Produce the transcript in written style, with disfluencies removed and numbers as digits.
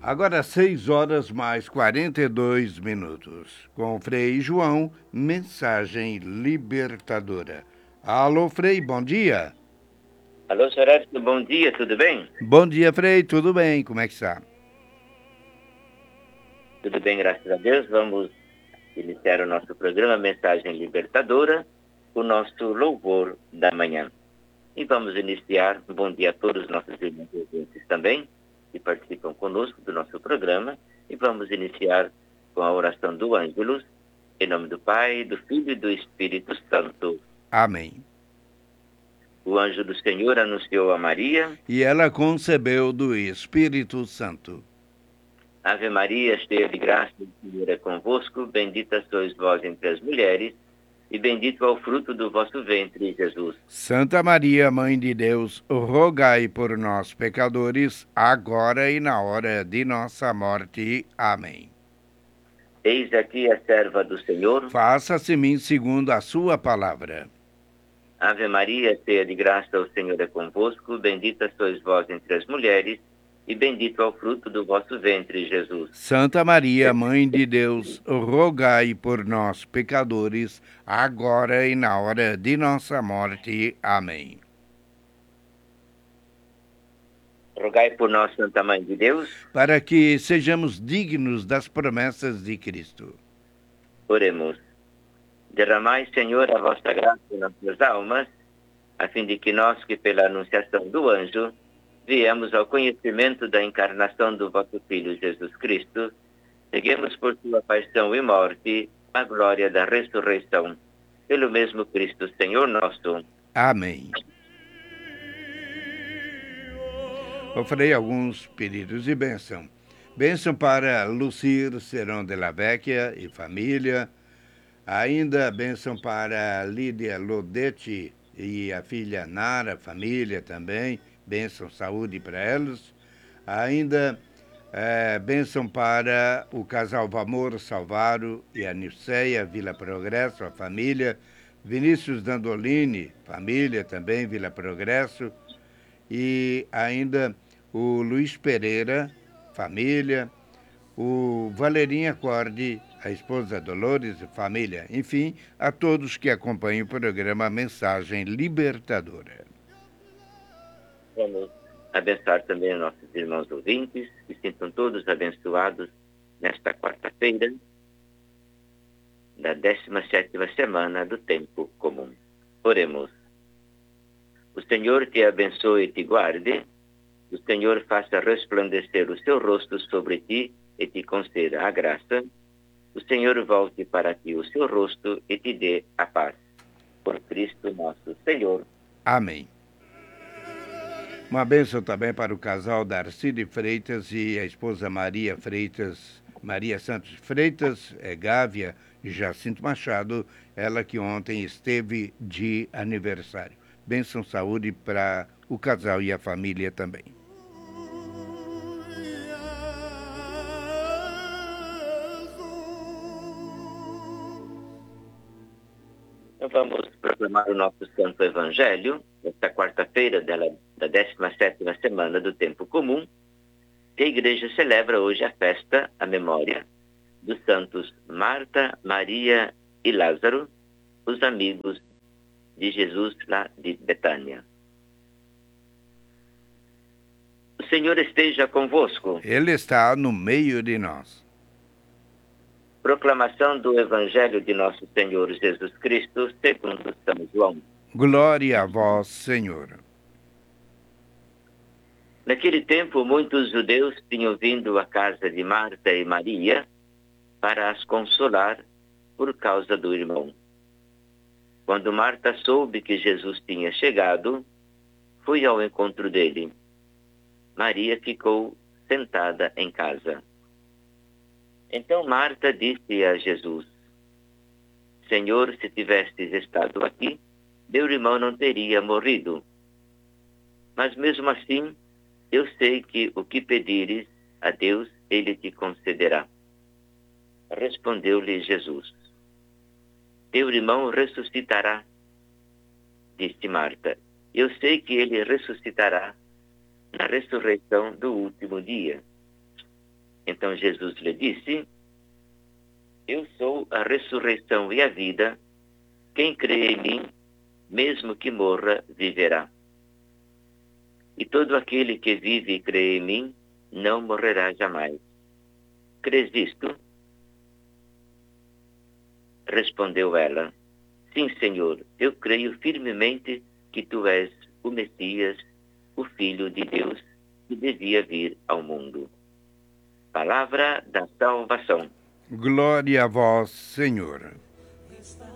Agora 6 horas mais 42 minutos. Com Frei João, mensagem libertadora. Alô, Frei, bom dia. Alô, Sorato, bom dia, tudo bem? Bom dia, Frei, tudo bem? Como é que está? Tudo bem, graças a Deus. Vamos iniciar o nosso programa Mensagem Libertadora, o nosso louvor da manhã. E vamos iniciar, bom dia a todos os nossos irmãos e ouvintes também, que participam conosco do nosso programa. E vamos iniciar com a oração do Ângelus, em nome do Pai, do Filho e do Espírito Santo. Amém. O anjo do Senhor anunciou a Maria. E ela concebeu do Espírito Santo. Ave Maria, cheia de graça, o Senhor é convosco, bendita sois vós entre as mulheres, e bendito é o fruto do vosso ventre, Jesus. Santa Maria, Mãe de Deus, rogai por nós, pecadores, agora e na hora de nossa morte. Amém. Eis aqui a serva do Senhor. Faça-se mim segundo a sua palavra. Ave Maria, cheia de graça, o Senhor é convosco, bendita sois vós entre as mulheres, e bendito é o fruto do vosso ventre, Jesus. Santa Maria, Mãe de Deus, rogai por nós, pecadores, agora e na hora de nossa morte. Amém. Rogai por nós, Santa Mãe de Deus, para que sejamos dignos das promessas de Cristo. Oremos. Derramai, Senhor, a vossa graça nas nossas almas, a fim de que nós, que pela anunciação do anjo, viemos ao conhecimento da encarnação do vosso Filho Jesus Cristo, seguimos por sua paixão e morte a glória da ressurreição. Pelo mesmo Cristo, Senhor nosso. Amém. Eu farei alguns pedidos de bênção. Bênção para Lucir Serão de la Vecchia e família. Ainda bênção para Lídia Lodete e a filha Nara, família também. Bênção, saúde para elas. Ainda bênção para o casal Vamor Salvaro e a Nilceia, Vila Progresso, a família. Vinícius Dandolini, família também, Vila Progresso. E ainda o Luiz Pereira, família. O Valerinho Acorde, a esposa Dolores e família. Enfim, a todos que acompanham o programa Mensagem Libertadora. Vamos abençoar também os nossos irmãos ouvintes, que sintam todos abençoados nesta quarta-feira da 17ª semana do tempo comum. Oremos. O Senhor te abençoe e te guarde. O Senhor faça resplandecer o seu rosto sobre ti e te conceda a graça. O Senhor volte para ti o seu rosto e te dê a paz. Por Cristo nosso Senhor. Amém. Uma bênção também para o casal Darcy de Freitas e a esposa Maria Freitas, Maria Santos Freitas, Gávea e Jacinto Machado, ela que ontem esteve de aniversário. Bênção, saúde para o casal e a família também. Então vamos proclamar o nosso Santo Evangelho, nesta quarta-feira da 17ª semana do tempo comum, que a Igreja celebra hoje a festa, a memória dos santos Marta, Maria e Lázaro, os amigos de Jesus lá de Betânia. O Senhor esteja convosco. Ele está no meio de nós. Proclamação do Evangelho de nosso Senhor Jesus Cristo, segundo São João. Glória a vós, Senhor. Naquele tempo, muitos judeus tinham vindo à casa de Marta e Maria para as consolar por causa do irmão. Quando Marta soube que Jesus tinha chegado, foi ao encontro dele. Maria ficou sentada em casa. Então Marta disse a Jesus: Senhor, se tivesses estado aqui, meu irmão não teria morrido. Mas mesmo assim, eu sei que o que pedires a Deus, ele te concederá. Respondeu-lhe Jesus: Teu irmão ressuscitará. Disse Marta: Eu sei que ele ressuscitará na ressurreição do último dia. Então Jesus lhe disse: eu sou a ressurreição e a vida. Quem crê em mim, mesmo que morra, viverá. E todo aquele que vive e crê em mim, não morrerá jamais. Crês isto? Respondeu ela: sim, Senhor, eu creio firmemente que tu és o Messias, o Filho de Deus, que devia vir ao mundo. Palavra da salvação. Glória a vós, Senhor.